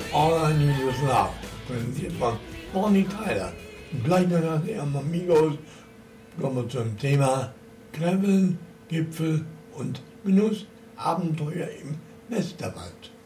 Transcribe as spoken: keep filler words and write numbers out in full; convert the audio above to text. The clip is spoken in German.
All I Need Is Love, präsentiert von Bonnie Tyler. Und gleich nach den Amigos kommen wir zum Thema Graveln, Gipfel und Genuss, Abenteuer im Westerwald.